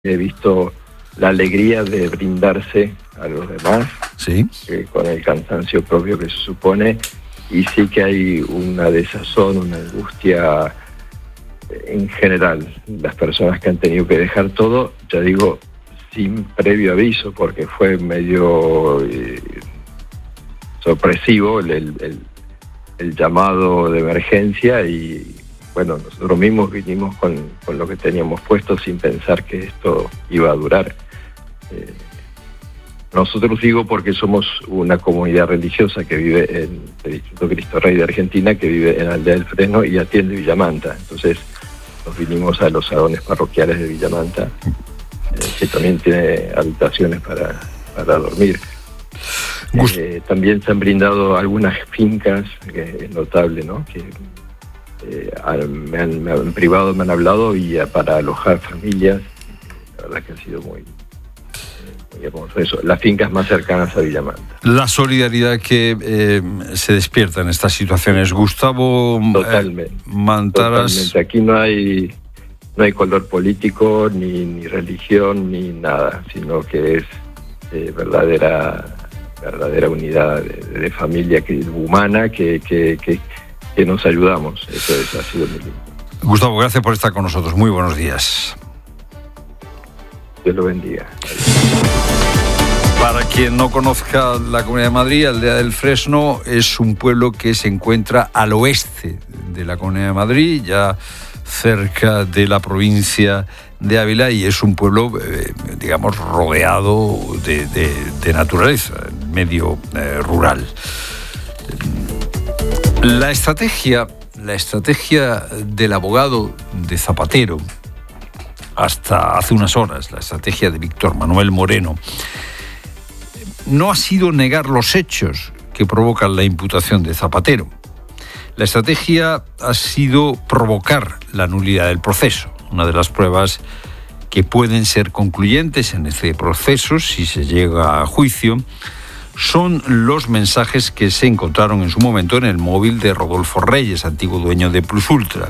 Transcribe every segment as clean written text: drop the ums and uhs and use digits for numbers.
He visto la alegría de brindarse a los demás, sí, con el cansancio propio que se supone, y sí que hay una desazón, una angustia en general. Las personas que han tenido que dejar todo, ya digo, sin previo aviso, porque fue medio sorpresivo el llamado de emergencia, y bueno, nosotros mismos vinimos con lo que teníamos puesto sin pensar que esto iba a durar. Nosotros digo porque somos una comunidad religiosa que vive en el Distrito Cristo Rey de Argentina, que vive en Aldea del Fresno y atiende Villamanta. Entonces nos vinimos a los salones parroquiales de Villamanta, que también tiene habitaciones para dormir. También se han brindado algunas fincas, que es notable, ¿no? Que en privado me han hablado, y para alojar familias. La verdad que ha sido muy hermoso eso. Las fincas más cercanas a Villamanta. La solidaridad que se despierta en estas situaciones. Gustavo Mantaras. Totalmente. Aquí no hay color político, ni religión, ni nada, sino que es verdadera unidad de familia humana que nos ayudamos. Eso ha sido muy lindo. Gustavo, gracias por estar con nosotros. Muy buenos días. Dios lo bendiga. Para quien no conozca la Comunidad de Madrid, Aldea del Fresno es un pueblo que se encuentra al oeste de la Comunidad de Madrid, ya cerca de la provincia de Ávila, y es un pueblo, digamos, rodeado de naturaleza, medio rural. La estrategia del abogado de Zapatero, hasta hace unas horas, la estrategia de Víctor Manuel Moreno, no ha sido negar los hechos que provocan la imputación de Zapatero. La estrategia ha sido provocar la nulidad del proceso, una de las pruebas que pueden ser concluyentes en este proceso si se llega a juicio. Son los mensajes que se encontraron en su momento en el móvil de Rodolfo Reyes, antiguo dueño de Plus Ultra.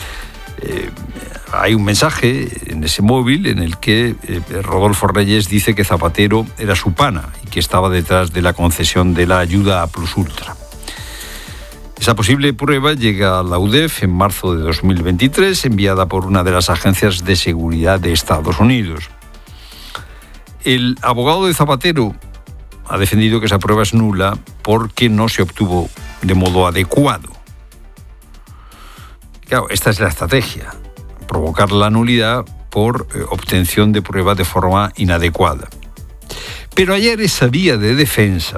Hay un mensaje en ese móvil en el que Rodolfo Reyes dice que Zapatero era su pana y que estaba detrás de la concesión de la ayuda a Plus Ultra. Esa posible prueba llega a la UDEF en marzo de 2023, enviada por una de las agencias de seguridad de Estados Unidos. El abogado de Zapatero ha defendido que esa prueba es nula porque no se obtuvo de modo adecuado. Claro, esta es la estrategia: provocar la nulidad por obtención de pruebas de forma inadecuada. Pero ayer esa vía de defensa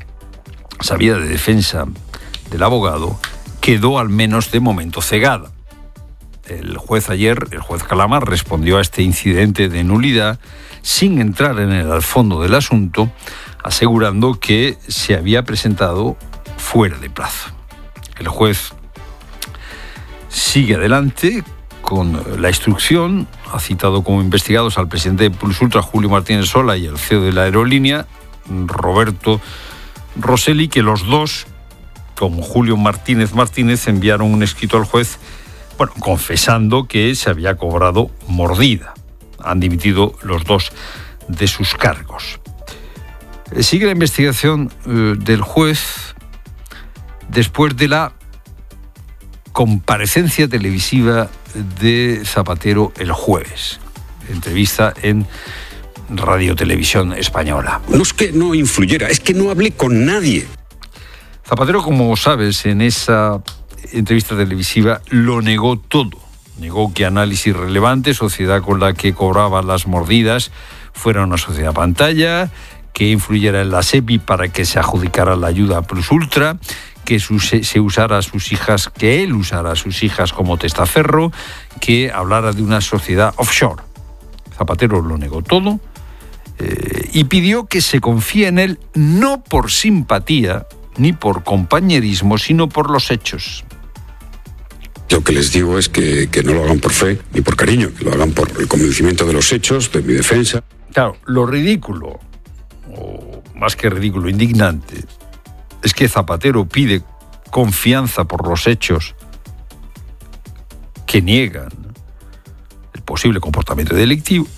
del abogado quedó al menos de momento cegada. El juez Calamar, respondió a este incidente de nulidad sin entrar en el fondo del asunto, asegurando que se había presentado fuera de plazo. El juez sigue adelante con la instrucción, ha citado como investigados al presidente de Plus Ultra, Julio Martínez Sola, y al CEO de la aerolínea, Roberto Rosselli, que los dos, como Julio Martínez, enviaron un escrito al juez, confesando que se había cobrado mordida. Han dimitido los dos de sus cargos. Sigue la investigación del juez después de la comparecencia televisiva de Zapatero el jueves. Entrevista en Radio Televisión Española. No es que no influyera, es que no hablé con nadie. Zapatero, como sabes, en esa entrevista televisiva lo negó todo. Negó que Análisis Relevante, sociedad con la que cobraba las mordidas, fuera una sociedad pantalla, que influyera en la SEPI para que se adjudicara la ayuda a Plus Ultra, que él usara a sus hijas como testaferro, que hablara de una sociedad offshore. Zapatero lo negó todo y pidió que se confíe en él no por simpatía ni por compañerismo, sino por los hechos. Lo que les digo es que no lo hagan por fe ni por cariño, que lo hagan por el convencimiento de los hechos, de mi defensa. Claro, lo ridículo, o más que ridículo, indignante, es que Zapatero pide confianza por los hechos que niegan el posible comportamiento delictivo,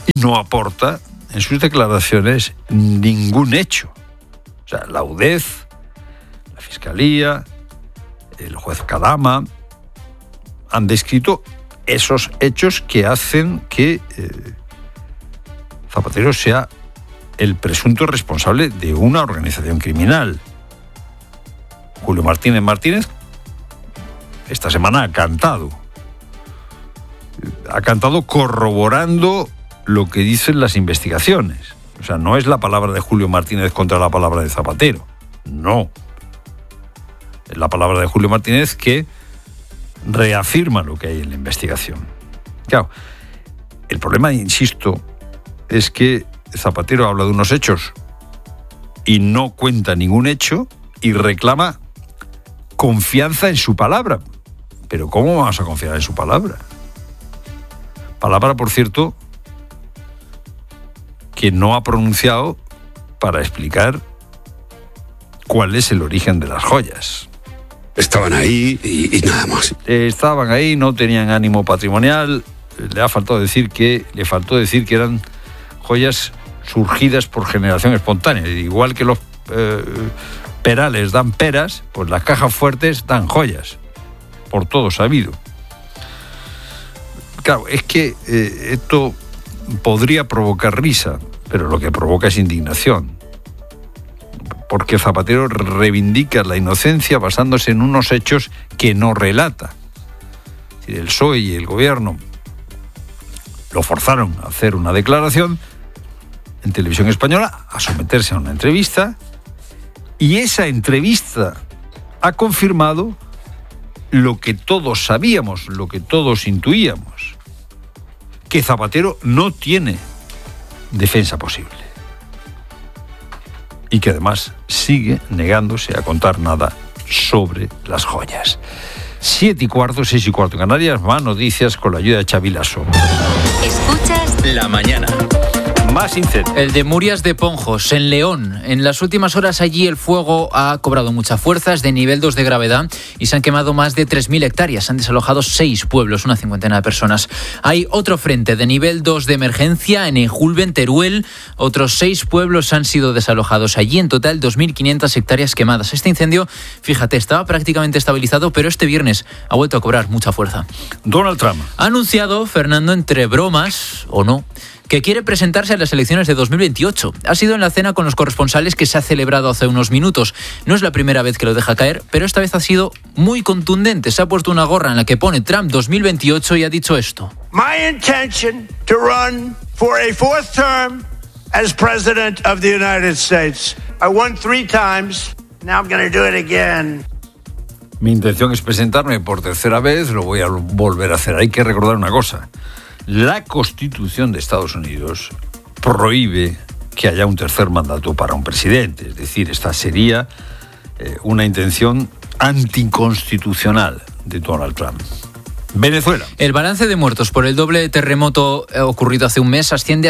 y no aporta en sus declaraciones ningún hecho. O sea, la UDEF, la Fiscalía, el juez Kalama han descrito esos hechos que hacen que Zapatero sea el presunto responsable de una organización criminal. Julio Martínez esta semana ha cantado corroborando lo que dicen las investigaciones. O sea, no es la palabra de Julio Martínez contra la palabra de Zapatero. No. Es la palabra de Julio Martínez que reafirma lo que hay en la investigación. Claro, el problema, insisto, es que Zapatero habla de unos hechos y no cuenta ningún hecho y reclama confianza en su palabra. Pero ¿cómo vamos a confiar en su palabra? Palabra, por cierto, que no ha pronunciado para explicar cuál es el origen de las joyas. Estaban ahí y nada más. Estaban ahí, no tenían ánimo patrimonial. Le faltó decir que eran joyas surgidas por generación espontánea. Igual que los perales dan peras, pues las cajas fuertes dan joyas. Por todo sabido. Claro, es que esto podría provocar risa, pero lo que provoca es indignación. Porque Zapatero reivindica la inocencia basándose en unos hechos que no relata. El PSOE y el gobierno lo forzaron a hacer una declaración en Televisión Española, a someterse a una entrevista, y esa entrevista ha confirmado lo que todos sabíamos, lo que todos intuíamos, que Zapatero no tiene defensa posible y que además sigue negándose a contar nada sobre las joyas. 7:15, 6:15 en Canarias, más noticias con la ayuda de Xavi Lasso. Escuchas La Mañana. Más incendio. El de Murias de Ponjos, en León. En las últimas horas allí el fuego ha cobrado mucha fuerza, es de nivel 2 de gravedad y se han quemado más de 3.000 hectáreas. Han desalojado 6 pueblos, una cincuentena de personas. Hay otro frente de nivel 2 de emergencia en Ejulben, Teruel. Otros 6 pueblos han sido desalojados. Allí en total 2.500 hectáreas quemadas. Este incendio, fíjate, estaba prácticamente estabilizado, pero este viernes ha vuelto a cobrar mucha fuerza. Donald Trump Ha anunciado, Fernando, entre bromas o no, que quiere presentarse a las elecciones de 2028. Ha sido en la cena con los corresponsales que se ha celebrado hace unos minutos. No es la primera vez que lo deja caer, pero esta vez ha sido muy contundente. Se ha puesto una gorra en la que pone Trump 2028 y ha dicho esto. My intention to run for a 4th term as President of the United States. I won 3 times, now I'm going to do it again. Mi intención es presentarme por tercera vez, lo voy a volver a hacer. Hay que recordar una cosa. La Constitución de Estados Unidos prohíbe que haya un tercer mandato para un presidente. Es decir, esta sería una intención anticonstitucional de Donald Trump. Venezuela. El balance de muertos por el doble terremoto ocurrido hace un mes asciende a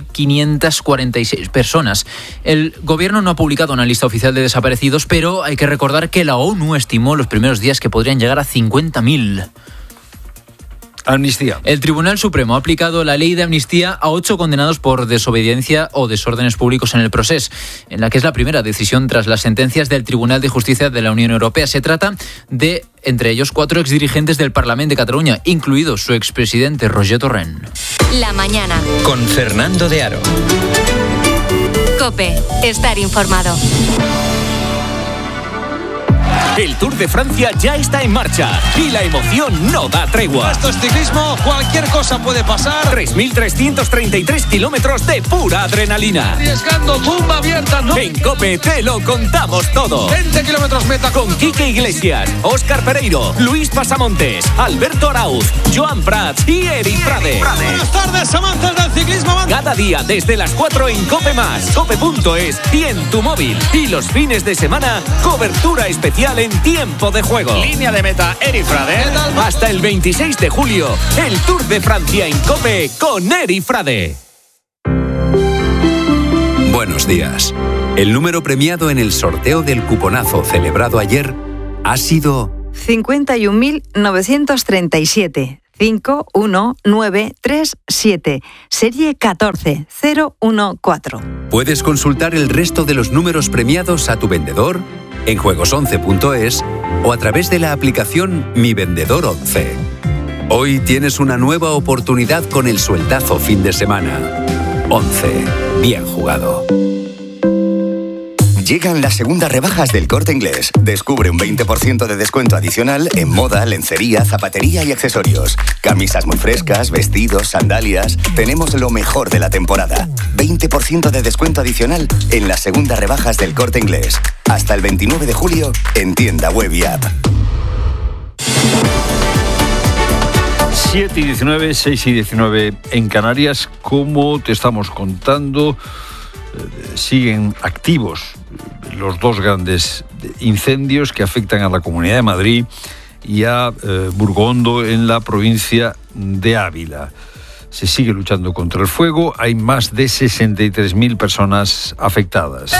5.546 personas. El gobierno no ha publicado una lista oficial de desaparecidos, pero hay que recordar que la ONU estimó los primeros días que podrían llegar a 50.000. Amnistía. El Tribunal Supremo ha aplicado la ley de amnistía a 8 condenados por desobediencia o desórdenes públicos en el procés, en la que es la primera decisión tras las sentencias del Tribunal de Justicia de la Unión Europea. Se trata de, entre ellos, 4 exdirigentes del Parlamento de Cataluña, incluido su expresidente Roger Torrent. La Mañana. Con Fernando de Aro. COPE. Estar informado. El Tour de Francia ya está en marcha y la emoción no da tregua. Esto es ciclismo, cualquier cosa puede pasar. 3.333 kilómetros de pura adrenalina. Arriesgando, tumba abierta, ¿no? En COPE te lo contamos todo. 20 kilómetros meta con Quique Iglesias, Óscar Pereiro, Luis Pasamontes, Alberto Arauz, Joan Prats y Eri Frade. Buenas tardes, amantes del ciclismo. Cada día desde las 4 en COPE+, cope.es y en tu móvil. Y los fines de semana, cobertura especial en tiempo de juego. Línea de meta, Eri Frade. Hasta el 26 de julio, el Tour de Francia en COPE con Eri Frade. Buenos días. El número premiado en el sorteo del cuponazo celebrado ayer ha sido 51.937. 51937, serie 14014. Puedes consultar el resto de los números premiados a tu vendedor en juegos11.es o a través de la aplicación Mi Vendedor 11. Hoy tienes una nueva oportunidad con el sueldazo fin de semana. 11. Bien jugado. Llegan las segundas rebajas del Corte Inglés. Descubre un 20% de descuento adicional en moda, lencería, zapatería y accesorios. Camisas muy frescas, vestidos, sandalias. Tenemos lo mejor de la temporada. 20% de descuento adicional en las segundas rebajas del Corte Inglés. Hasta el 29 de julio en tienda web y app. 7:19, 6:19 en Canarias. Como te estamos contando, siguen activos los dos grandes incendios que afectan a la Comunidad de Madrid y a Burgondo en la provincia de Ávila. Se sigue luchando contra el fuego. Hay más de 63.000 personas afectadas.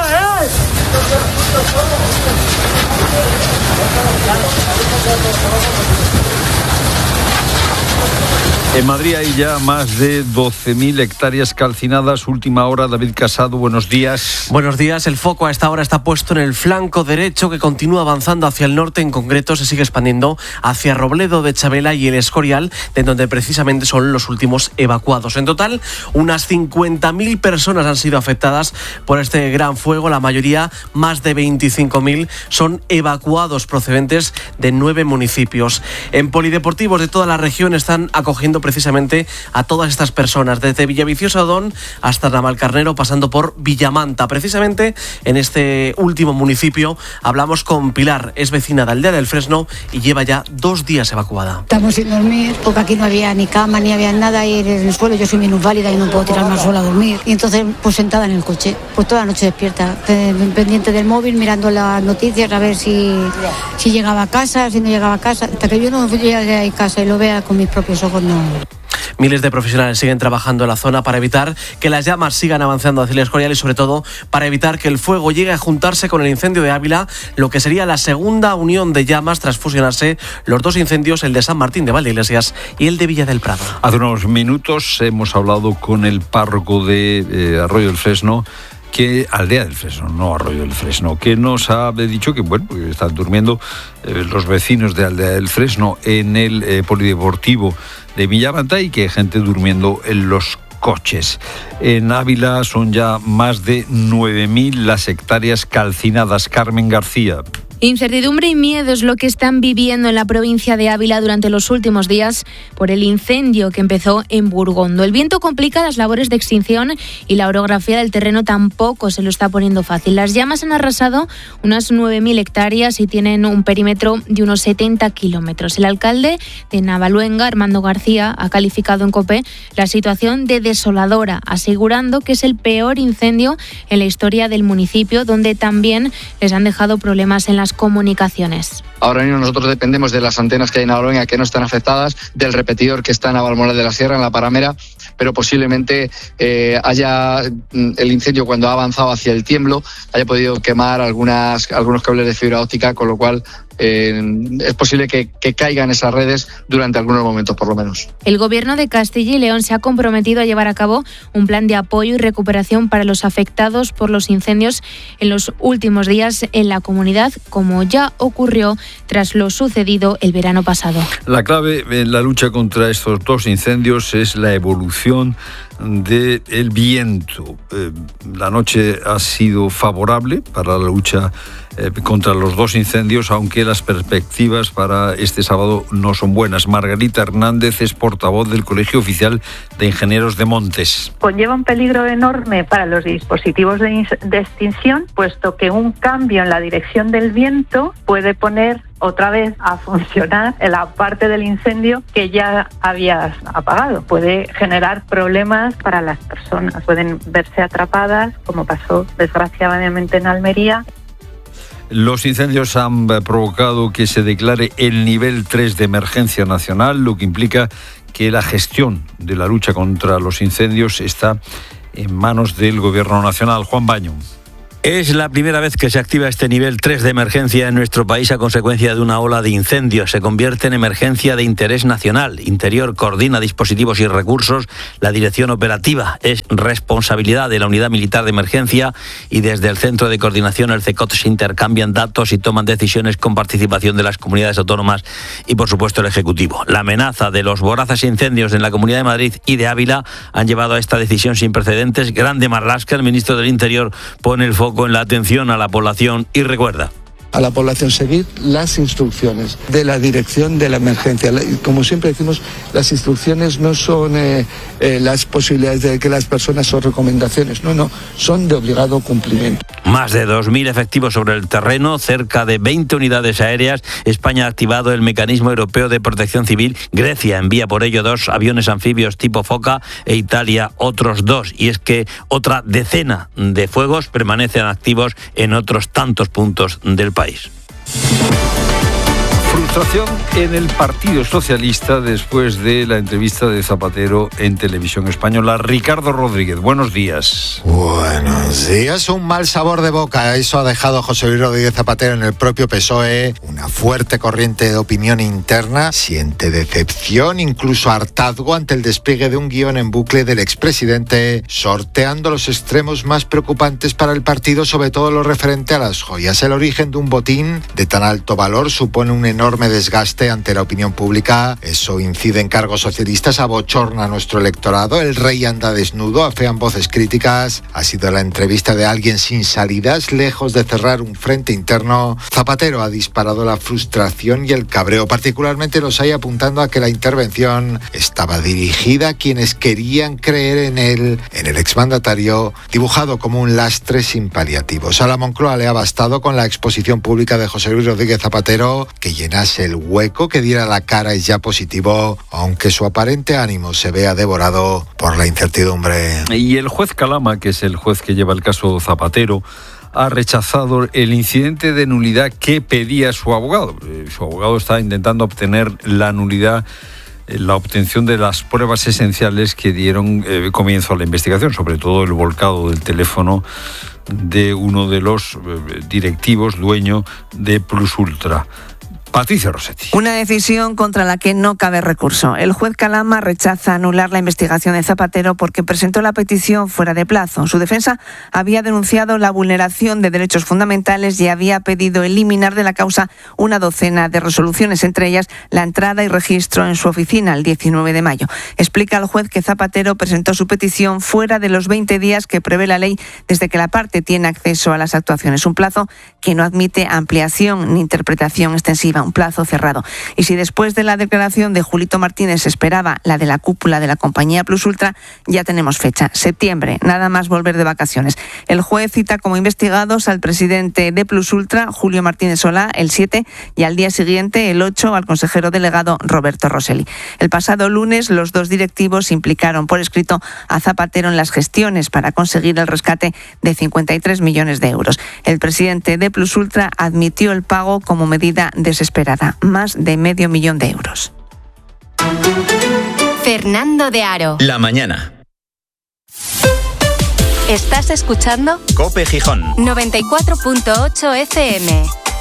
En Madrid hay ya más de 12.000 hectáreas calcinadas. Última hora, David Casado, buenos días. Buenos días. El foco a esta hora está puesto en el flanco derecho, que continúa avanzando hacia el norte. En concreto, se sigue expandiendo hacia Robledo de Chabela y el Escorial, de donde precisamente son los últimos evacuados. En total, unas 50.000 personas han sido afectadas por este gran fuego. La mayoría, más de 25.000, son evacuados procedentes de 9 municipios. En polideportivos de toda la región están acogiendo precisamente a todas estas personas, desde Villaviciosa Odón hasta Navalcarnero, pasando por Villamanta. Precisamente en este último municipio hablamos con Pilar, es vecina de Aldea del Fresno y lleva ya 2 días evacuada. Estamos sin dormir porque aquí no había ni cama, ni había nada ahí en el suelo. Yo soy minusválida y no puedo tirarme al suelo a dormir. Y entonces, pues sentada en el coche, pues toda la noche despierta, pendiente del móvil, mirando las noticias a ver si llegaba a casa, si no llegaba a casa. Hasta que yo no llegue a casa y lo vea con mis propios ojos, no. Miles de profesionales siguen trabajando en la zona para evitar que las llamas sigan avanzando hacia el Escorial y sobre todo para evitar que el fuego llegue a juntarse con el incendio de Ávila, lo que sería la segunda unión de llamas tras fusionarse los dos incendios, el de San Martín de Valdeiglesias y el de Villa del Prado. Hace unos minutos hemos hablado con el párroco de Arroyo del Fresno, Aldea del Fresno, no Arroyo del Fresno, que nos ha dicho que bueno, pues están durmiendo los vecinos de Aldea del Fresno en el polideportivo de Villamanta y que hay gente durmiendo en los coches. En Ávila son ya más de 9.000 las hectáreas calcinadas. Carmen García. Incertidumbre y miedo es lo que están viviendo en la provincia de Ávila durante los últimos días por el incendio que empezó en Burgondo. El viento complica las labores de extinción y la orografía del terreno tampoco se lo está poniendo fácil. Las llamas han arrasado unas 9.000 hectáreas y tienen un perímetro de unos 70 kilómetros. El alcalde de Navaluenga, Armando García, ha calificado en COPE la situación de desoladora, asegurando que es el peor incendio en la historia del municipio, donde también les han dejado problemas en las comunicaciones. Ahora mismo nosotros dependemos de las antenas que hay en Navaluenga, que no están afectadas, del repetidor que está en Navalmoral de la Sierra, en la Paramera, pero posiblemente haya el incendio, cuando ha avanzado hacia el Tiemblo, haya podido quemar algunos cables de fibra óptica, con lo cual es posible que caigan esas redes durante algunos momentos, por lo menos. El Gobierno de Castilla y León se ha comprometido a llevar a cabo un plan de apoyo y recuperación para los afectados por los incendios en los últimos días en la comunidad, como ya ocurrió tras lo sucedido el verano pasado. La clave en la lucha contra estos dos incendios es la evolución del viento. La noche ha sido favorable para la lucha contra los dos incendios, aunque las perspectivas para este sábado no son buenas. Margarita Hernández es portavoz del Colegio Oficial de Ingenieros de Montes. Conlleva un peligro enorme para los dispositivos de extinción, puesto que un cambio en la dirección del viento puede poner otra vez a funcionar en la parte del incendio que ya habías apagado. Puede generar problemas para las personas. Pueden verse atrapadas, como pasó desgraciadamente en Almería. Los incendios han provocado que se declare el nivel 3 de emergencia nacional, lo que implica que la gestión de la lucha contra los incendios está en manos del Gobierno nacional. Juan Baño. Es la primera vez que se activa este nivel 3 de emergencia en nuestro país a consecuencia de una ola de incendios. Se convierte en emergencia de interés nacional. Interior coordina dispositivos y recursos. La dirección operativa es responsabilidad de la Unidad Militar de Emergencia y desde el Centro de Coordinación, el CECOT, se intercambian datos y toman decisiones con participación de las comunidades autónomas y, por supuesto, el Ejecutivo. La amenaza de los voraces incendios en la Comunidad de Madrid y de Ávila han llevado a esta decisión sin precedentes. Grande Marlaska, el ministro del Interior, pone el foco en la atención a la población y recuerda a la población seguir las instrucciones de la dirección de la emergencia. Como siempre decimos, las instrucciones no son las posibilidades de que las personas son recomendaciones, no, son de obligado cumplimiento. Más de 2.000 efectivos sobre el terreno, cerca de 20 unidades aéreas. España ha activado el Mecanismo Europeo de Protección Civil. Grecia envía por ello 2 aviones anfibios tipo Foca e Italia otros 2. Y es que otra decena de fuegos permanecen activos en otros tantos puntos del país. Frustración en el Partido Socialista después de la entrevista de Zapatero en Televisión Española. Ricardo Rodríguez, buenos días. Buenos días. Un mal sabor de boca. Eso ha dejado José Luis Rodríguez Zapatero en el propio PSOE. Una fuerte corriente de opinión interna. Siente decepción, incluso hartazgo ante el despliegue de un guión en bucle del expresidente, sorteando los extremos más preocupantes para el partido, sobre todo lo referente a las joyas. El origen de un botín de tan alto valor supone un enorme desgaste ante la opinión pública. Eso incide en cargos socialistas, abochorna a nuestro electorado. El rey anda desnudo, afean voces críticas. Ha sido la entrevista de alguien sin salidas, lejos de cerrar un frente interno. Zapatero ha disparado la frustración y el cabreo. Particularmente los hay apuntando a que la intervención estaba dirigida a quienes querían creer en él, en el exmandatario, dibujado como un lastre sin paliativos. A la Moncloa le ha bastado con la exposición pública de José Luis Rodríguez Zapatero, que llenase el hueco, que diera la cara es ya positivo, aunque su aparente ánimo se vea devorado por la incertidumbre. Y el juez Calama, que es el juez que lleva el caso Zapatero, ha rechazado el incidente de nulidad que pedía su abogado. Su abogado está intentando obtener la nulidad, la obtención de las pruebas esenciales que dieron comienzo a la investigación, sobre todo el volcado del teléfono de uno de los directivos, dueño de Plus Ultra. Patricia Rossetti. Una decisión contra la que no cabe recurso. El juez Calama rechaza anular la investigación de Zapatero porque presentó la petición fuera de plazo. Su defensa había denunciado la vulneración de derechos fundamentales y había pedido eliminar de la causa una docena de resoluciones, entre ellas la entrada y registro en su oficina el 19 de mayo. Explica el juez que Zapatero presentó su petición fuera de los 20 días que prevé la ley desde que la parte tiene acceso a las actuaciones. Un plazo que no admite ampliación ni interpretación extensiva. Un plazo cerrado. Y si después de la declaración de Julito Martínez se esperaba la de la cúpula de la compañía Plus Ultra, ya tenemos fecha, septiembre, nada más volver de vacaciones. El juez cita como investigados al presidente de Plus Ultra, Julio Martínez Solá, el 7, y al día siguiente, el 8, al consejero delegado Roberto Rosselli. El pasado lunes, los 2 directivos implicaron por escrito a Zapatero en las gestiones para conseguir el rescate de 53 millones de euros. El presidente de Plus Ultra admitió el pago como medida desesperada, más de $500,000 de euros. Fernando de Aro. La mañana. ¿Estás escuchando? COPE Gijón. 94.8 FM.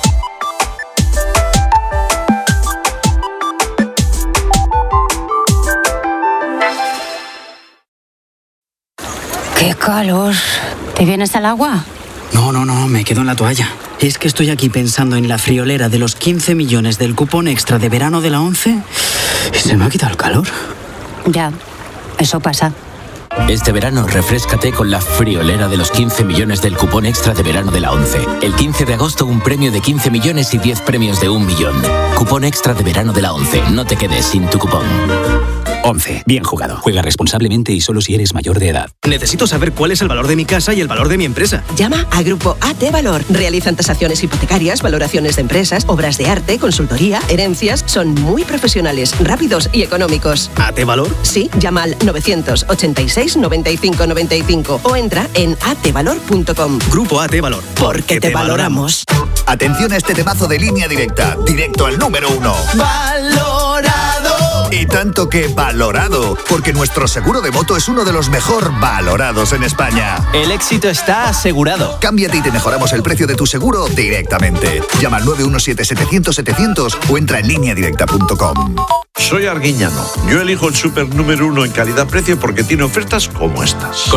¡Qué calor! ¿Te vienes al agua? No, me quedo en la toalla. Es que estoy aquí pensando en la friolera de los 15 millones del cupón extra de verano de la ONCE y se me ha quitado el calor. Ya, eso pasa. Este verano refréscate con la friolera de los 15 millones del cupón extra de verano de la ONCE. El 15 de agosto un premio de 15 millones y 10 premios de 1 millón. Cupón extra de verano de la ONCE. No te quedes sin tu cupón. ONCE. Bien jugado. Juega responsablemente y solo si eres mayor de edad. Necesito saber cuál es el valor de mi casa y el valor de mi empresa. Llama a Grupo AT Valor. Realizan tasaciones hipotecarias, valoraciones de empresas, obras de arte, consultoría, herencias. Son muy profesionales, rápidos y económicos. ¿AT Valor? Sí, llama al 986 95 95 o entra en atvalor.com. Grupo AT Valor. Porque te valoramos. Atención a este temazo de Línea Directa. Directo al número 1. ¡Valorado! Y tanto que valorado, porque nuestro seguro de moto es uno de los mejor valorados en España. El éxito está asegurado. Cámbiate y te mejoramos el precio de tu seguro directamente. Llama al 917-700-700 o entra en lineadirecta.com. Soy Arguiñano. Yo elijo el súper número 1 en calidad-precio porque tiene ofertas como estas.